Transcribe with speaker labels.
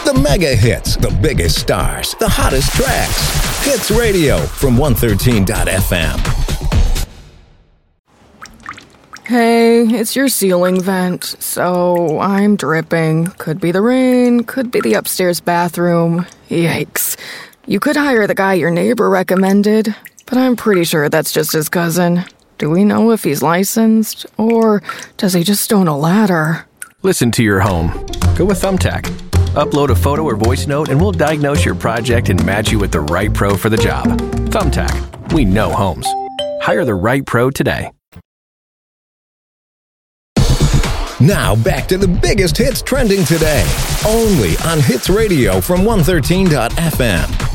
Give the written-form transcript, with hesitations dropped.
Speaker 1: The mega hits, the biggest stars, the hottest tracks. Hits Radio from 113.fm.
Speaker 2: Hey, it's your ceiling vent, so I'm dripping. Could be the rain, could be the upstairs bathroom. Yikes. You could hire the guy your neighbor recommended, but I'm pretty sure that's just his cousin. Do we know if he's licensed, or does he just own a ladder?
Speaker 3: Listen to your home. Go with Thumbtack. Upload a photo or voice note and we'll diagnose your project and match you with the right pro for the job. Thumbtack. We know homes. Hire the right pro today.
Speaker 1: Now back to the biggest hits trending today. Only on Hits Radio from 113.fm.